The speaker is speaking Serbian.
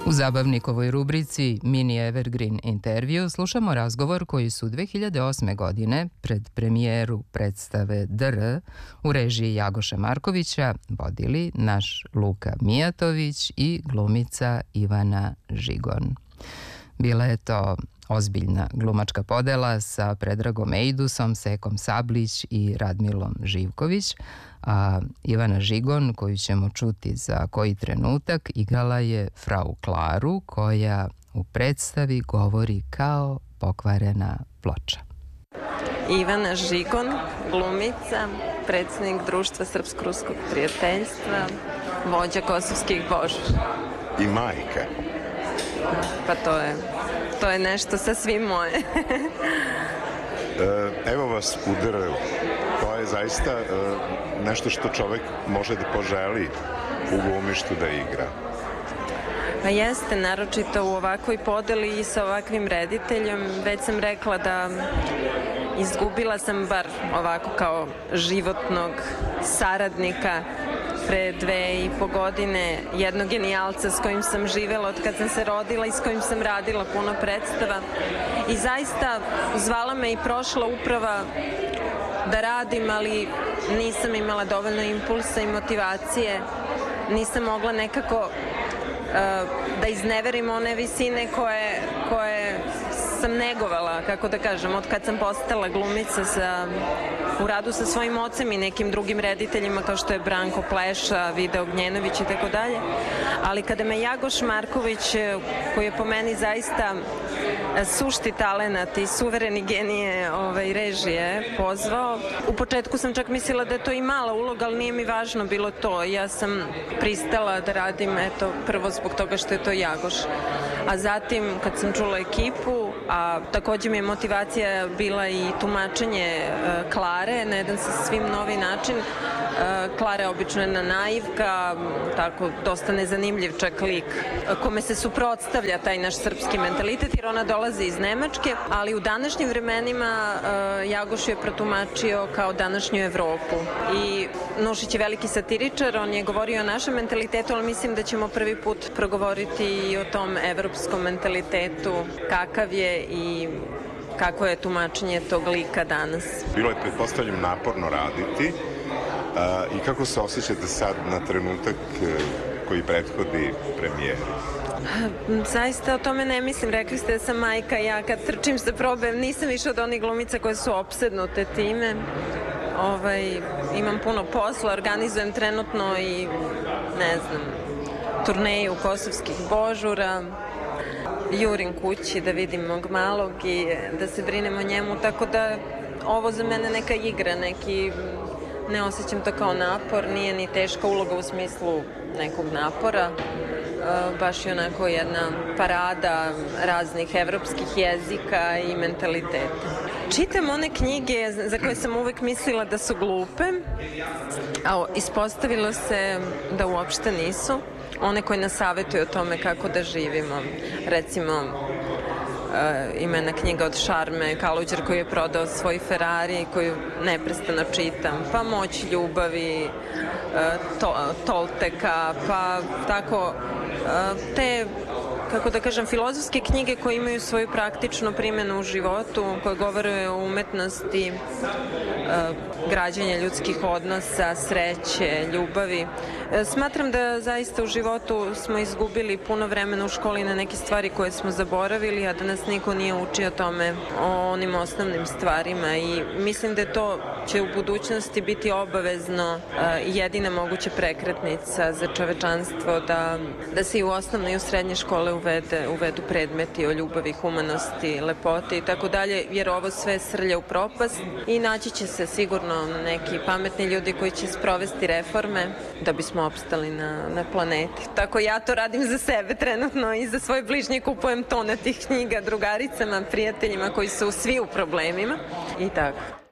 U zabavnikovoj rubrici Mini Evergreen Intervju slušamo razgovor koji su 2008. godine pred premijeru predstave DR u režiji Jagoša Markovića vodili naš Luka Mijatović i glumica Ivana Žigon. Bila je to ozbiljna glumačka podela sa Predragom Ejdusom, Sekom Sablić i Radmilom Živković, a Ivana Žigon, koju ćemo čuti za koji trenutak, igrala je frau Klaru, koja u predstavi govori kao pokvarena ploča. Ivana Žigon, glumica, predsjednik Društva Srpsko-ruskog prijateljstva, vođa kosovskih božara. I majka. Pa to je nešto sasvim moje. Evo vas u DR-u. To je zaista nešto što čovek može da poželi u glumištu da igra. Pa jeste, naročito u ovakvoj podeli i sa ovakvim rediteljom. Već sam rekla da izgubila sam bar ovako kao životnog saradnika pre 2,5 godine, jednog genijalca s kojim sam živela od kad sam se rodila i s kojim sam radila puno predstava. I zaista zvala me i prošla uprava da radim, ali nisam imala dovoljno impulsa i motivacije. Nisam mogla nekako da izneverim one visine koje sam negovala, kako da kažem, od kad sam postala glumica u radu sa svojim ocem i nekim drugim rediteljima kao što je Branko Pleša, Vida Ognjenović i tako dalje. Ali kada me Jagoš Marković, koji je po meni zaista sušti talenat i suvereni genije režije, pozvao, u početku sam čak mislila da je to i mala uloga, ali nije mi važno bilo to. Ja sam pristala da radim, eto, prvo zbog toga što je to Jagoš. A zatim, kad sam čula ekipu, a takođe mi je motivacija bila i tumačenje Klare na jedan sasvim novi način. Klara je obično jedna naivka, tako dosta nezanimljiv čak lik, kome se suprotstavlja taj naš srpski mentalitet, jer ona dolazi iz Nemačke, ali u današnjim vremenima Jagoš je protumačio kao današnju Evropu. I Nušić je veliki satiričar, on je govorio o našem mentalitetu, ali mislim da ćemo prvi put progovoriti i o tom evropskom mentalitetu, kakav je i kako je tumačenje tog lika danas. Bilo je, pretpostavljam, naporno raditi. I kako se osjećate sad na trenutak koji prethodi premijeri? Zaista o tome ne mislim. Rekli ste da sam majka, ja kad trčim sa probe nisam više od onih glumica koje su opsednute time. Imam puno posla, organizujem trenutno i turneju kosovskih božura, jurim kući da vidim mog malog i da se brinem o njemu, tako da ovo za mene neka igra, ne osjećam to kao napor, nije ni teška uloga u smislu nekog napora, baš je onako jedna parada raznih evropskih jezika i mentaliteta. Čitam one knjige za koje sam uvek mislila da su glupe, a ispostavilo se da uopšte nisu. One koje nas savetuju o tome kako da živimo. Recimo, ima jedna knjiga od Šarme Kaluđer koji je prodao svoj Ferrari, koju neprestano čitam, pa Moć ljubavi, Tolteka, pa tako te, kako da kažem, filozofske knjige koje imaju svoju praktičnu primjenu u životu, koje govore o umetnosti, građenja ljudskih odnosa, sreće, ljubavi. Smatram da zaista u životu smo izgubili puno vremena u školi na neke stvari koje smo zaboravili, a da nas niko nije učio tome, o onim osnovnim stvarima, i mislim da to će u budućnosti biti obavezno jedina moguća prekretnica za čovečanstvo, da se i u osnovne i u srednje škole uvedu predmeti o ljubavi, humanosti, lepoti i tako dalje, jer ovo sve srlja u propast i naći će se sigurno neki pametni ljudi koji će sprovesti reforme da bismo opstali na planeti. Tako ja to radim za sebe trenutno i za svoje bližnje kupujem tone tih knjiga drugaricama, prijateljima koji su svi u problemima i tako.